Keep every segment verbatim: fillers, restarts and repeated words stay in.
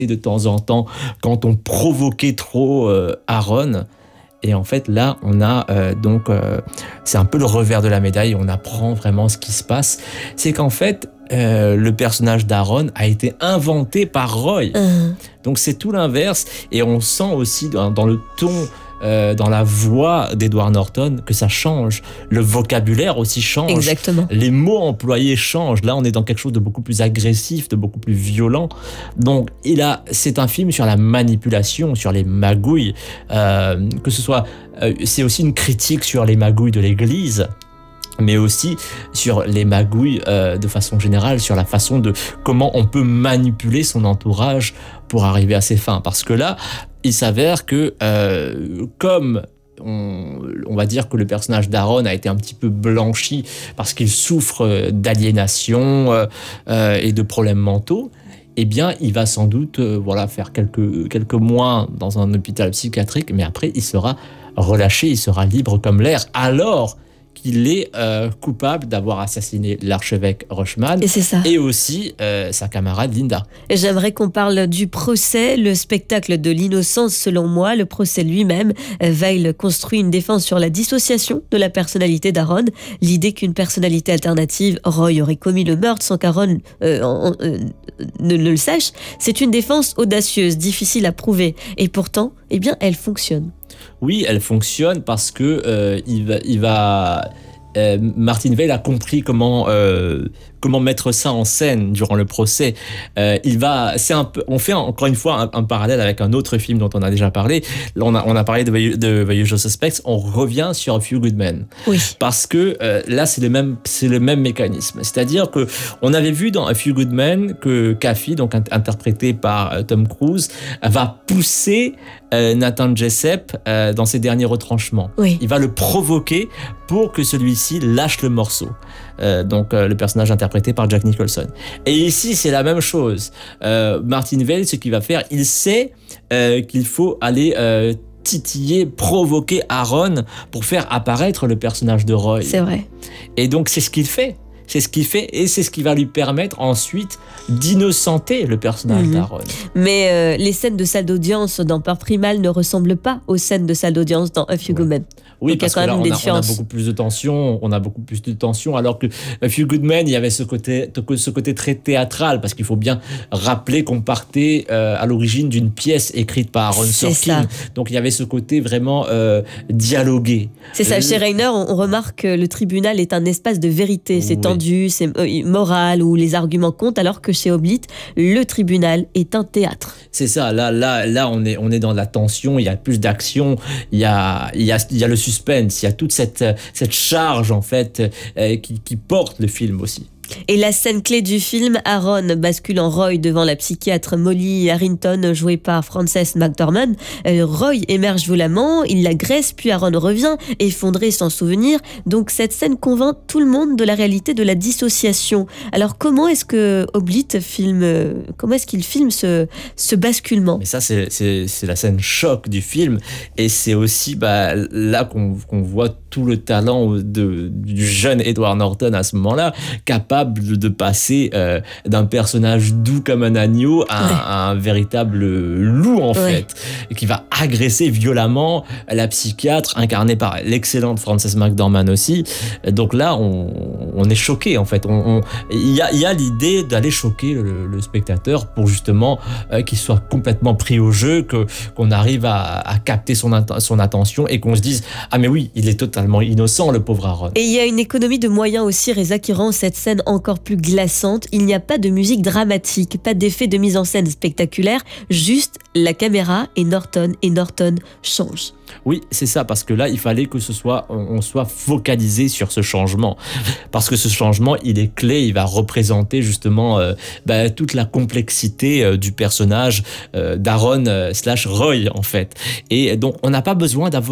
de temps en temps quand on provoquait trop euh, Aaron. Et en fait, là, on a euh, donc, euh, c'est un peu le revers de la médaille. On apprend vraiment ce qui se passe. C'est qu'en fait, euh, le personnage d'Aaron a été inventé par Roy. Mmh. Donc c'est tout l'inverse. Et on sent aussi dans, dans le ton, euh, dans la voix d'Edward Norton que ça change. Le vocabulaire aussi change. Exactement. Les mots employés changent. Là, on est dans quelque chose de beaucoup plus agressif, de beaucoup plus violent. Donc, il a, c'est un film sur la manipulation, sur les magouilles. Euh, que ce soit, euh, c'est aussi une critique sur les magouilles de l'Église, mais aussi sur les magouilles euh, de façon générale, sur la façon de comment on peut manipuler son entourage pour arriver à ses fins. Parce que là, il s'avère que euh, comme on, on va dire que le personnage d'Aaron a été un petit peu blanchi parce qu'il souffre d'aliénation euh, euh, et de problèmes mentaux, eh bien, il va sans doute euh, voilà, faire quelques, quelques mois dans un hôpital psychiatrique, mais après, il sera relâché, il sera libre comme l'air, alors qu'il est euh, coupable d'avoir assassiné l'archevêque Rushman et, c'est ça. et aussi euh, sa camarade Linda. Et j'aimerais qu'on parle du procès, le spectacle de l'innocence selon moi. Le procès lui-même, Veil construit une défense sur la dissociation de la personnalité d'Aaron, l'idée qu'une personnalité alternative, Roy, aurait commis le meurtre sans qu'Aaron euh, en, euh, ne, ne le sache. C'est une défense audacieuse, difficile à prouver, et pourtant, eh bien, elle fonctionne. Oui, elle fonctionne parce que euh, il va, il va euh, Martin Veil a compris comment euh, comment mettre ça en scène durant le procès. Euh, il va, c'est un peu, on fait encore une fois un, un parallèle avec un autre film dont on a déjà parlé. Là, on a, on a parlé de, de The Usual Suspects. On revient sur A Few Good Men. Oui. Parce que euh, là, c'est le même, c'est le même mécanisme. C'est-à-dire que on avait vu dans A Few Good Men que Kaffee, donc interprété par euh, Tom Cruise, va pousser euh, Nathan Jessup euh, dans ses derniers retranchements. Oui. Il va le provoquer pour que celui-ci lâche le morceau. Euh, donc euh, le personnage interprété par Jack Nicholson. Et ici, c'est la même chose. Euh, Martin Veil, ce qu'il va faire, il sait euh, qu'il faut aller euh, titiller, provoquer Aaron pour faire apparaître le personnage de Roy. C'est vrai. Et donc, c'est ce qu'il fait. C'est ce qu'il fait et c'est ce qui va lui permettre ensuite d'innocenter le personnage mmh. d'Aaron. Mais euh, les scènes de salle d'audience dans Peur Primale ne ressemblent pas aux scènes de salle d'audience dans A Few Good Men. Oui, donc, parce il y a quand que même là, une on, a, on a différence. beaucoup plus de tension, on a beaucoup plus de tension, alors que A Few Good Men, il y avait ce côté, ce côté très théâtral, parce qu'il faut bien rappeler qu'on partait euh, à l'origine d'une pièce écrite par Aaron Sorkin. Donc il y avait ce côté vraiment euh, dialogué. C'est ça, euh, chez Reiner, on, on remarque que le tribunal est un espace de vérité, c'est oui. tendu, c'est euh, moral, où les arguments comptent, alors que chez Oblit, le tribunal est un théâtre. C'est ça, là, là, là on, est, on est dans la tension, il y a plus d'action, il y a, il y a, il y a le suspense, il y a toute cette, cette charge en fait euh, qui, qui porte le film aussi. Et la scène clé du film, Aaron bascule en Roy devant la psychiatre Molly Harrington, jouée par Frances McDormand. Euh, Roy émerge violemment, il l'agresse, puis Aaron revient, effondré sans souvenir. Donc cette scène convainc tout le monde de la réalité de la dissociation. Alors comment est-ce que Oblit filme, comment est-ce qu'il filme ce, ce basculement ? Mais ça, c'est, c'est, c'est la scène choc du film. Et c'est aussi bah, là qu'on, qu'on voit tout le talent de, du jeune Edward Norton à ce moment-là, capable de passer euh, d'un personnage doux comme un agneau à, ouais. à un véritable loup en ouais. fait, qui va agresser violemment la psychiatre incarnée par l'excellente Frances McDormand aussi. Donc là, on, on est choqué en fait. On, on, il y a, il y a l'idée d'aller choquer le, le spectateur pour justement euh, qu'il soit complètement pris au jeu, que, qu'on arrive à, à capter son, at- son attention et qu'on se dise « Ah mais oui, il est totalement innocent, le pauvre Aaron ». Et il y a une économie de moyens aussi, Reza, qui rend cette scène encore plus glaçante. Il n'y a pas de musique dramatique, pas d'effet de mise en scène spectaculaire, juste la caméra et Norton, et Norton changent. Oui, c'est ça, parce que là, il fallait que ce soit, on soit focalisé sur ce changement. Parce que ce changement, il est clé, il va représenter justement euh, bah, toute la complexité euh, du personnage euh, d'Aaron euh, slash Roy, en fait. Et donc, on n'a pas besoin d'avoir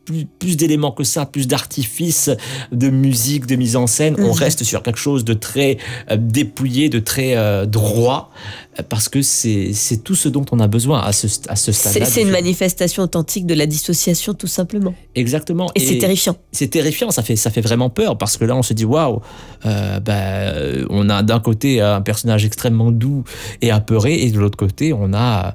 plus, plus d'éléments que ça, plus d'artifices, de musique, de mise en scène. Mmh. On reste sur quelque chose de très euh, dépouillé, de très euh, droit, parce que c'est, c'est tout ce dont on a besoin à ce, à ce stade-là. C'est, c'est une manifestation authentique de la dissociation, tout simplement. Exactement. Et, et c'est terrifiant. C'est terrifiant, ça fait, ça fait vraiment peur, parce que là, on se dit, waouh, euh, bah, on a d'un côté un personnage extrêmement doux et apeuré, et de l'autre côté, on a